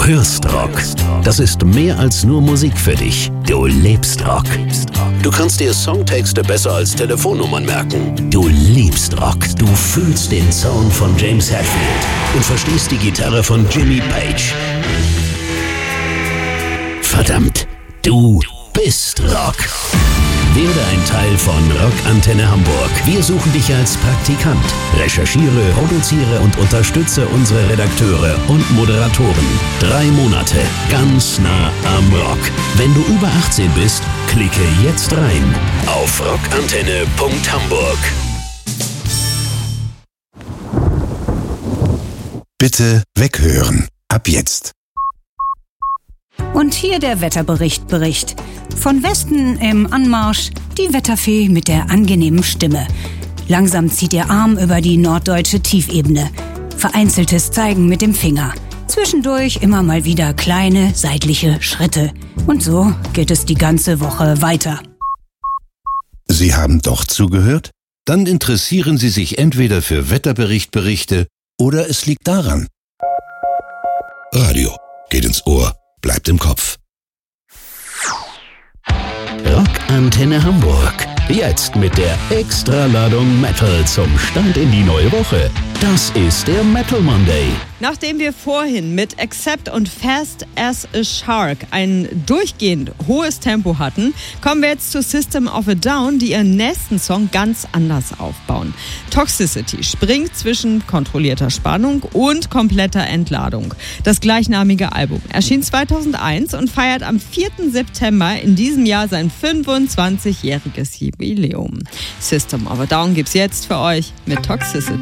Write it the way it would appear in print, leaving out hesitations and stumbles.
Du hörst Rock. Das ist mehr als nur Musik für dich. Du lebst Rock. Du kannst dir Songtexte besser als Telefonnummern merken. Du liebst Rock. Du fühlst den Sound von James Hetfield und verstehst die Gitarre von Jimmy Page. Verdammt, du bist Rock. Werde ein Teil von Rock Antenne Hamburg. Wir suchen dich als Praktikant. Recherchiere, produziere und unterstütze unsere Redakteure und Moderatoren. 3 Monate, ganz nah am Rock. Wenn du über 18 bist, klicke jetzt rein auf rockantenne.hamburg. Bitte weghören. Ab jetzt. Und hier der Wetterbericht. Von Westen im Anmarsch die Wetterfee mit der angenehmen Stimme. Langsam zieht ihr Arm über die norddeutsche Tiefebene. Vereinzeltes Zeigen mit dem Finger. Zwischendurch immer mal wieder kleine seitliche Schritte. Und so geht es die ganze Woche weiter. Sie haben doch zugehört? Dann interessieren Sie sich entweder für Wetterberichte oder es liegt daran. Radio geht ins Ohr, bleibt im Kopf. Rock Antenne Hamburg. Jetzt mit der Extraladung Metal zum Start in die neue Woche. Das ist der Metal Monday. Nachdem wir vorhin mit Accept und Fast as a Shark ein durchgehend hohes Tempo hatten, kommen wir jetzt zu System of a Down, die ihren nächsten Song ganz anders aufbauen. Toxicity springt zwischen kontrollierter Spannung und kompletter Entladung. Das gleichnamige Album erschien 2001 und feiert am 4. September in diesem Jahr sein 25-jähriges Jubiläum. System of a Down gibt's jetzt für euch mit Toxicity.